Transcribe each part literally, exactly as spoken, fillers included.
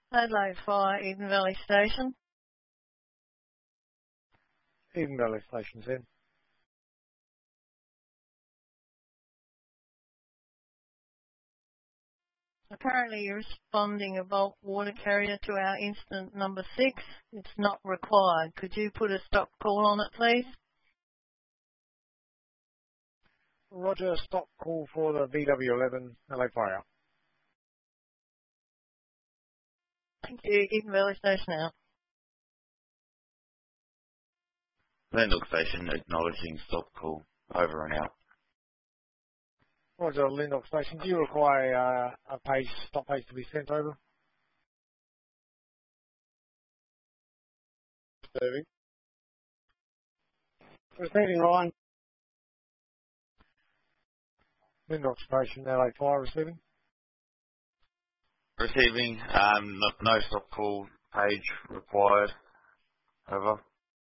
Adelaide Fire, Eden Valley Station. Eden Valley Station's in. Apparently you're responding a bulk water carrier to our incident number six. It's not required. Could you put a stop call on it, please? Roger, stop call for the V W eleven Adelaide Fire. Thank you. Eden Valley Station out. Lindell Station acknowledging stop call. Over and out. Roger, Lindell Station. Do you require uh, a page, stop page to be sent over? Receiving. Receiving, Ryan. Lindell Station, Adelaide Fire receiving. Receiving. Um, no, no stop call page required. Over.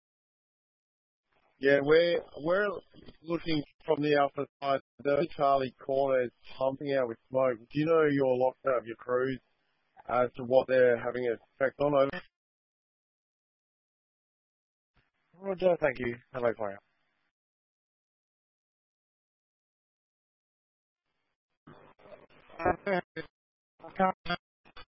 Yeah, we're we're looking from the alpha side. The Charlie corner is pumping out with smoke. Do you know your lockdown of your crews as to what they're having an effect on? Over. Roger, thank you. Adelaide Fire. I can't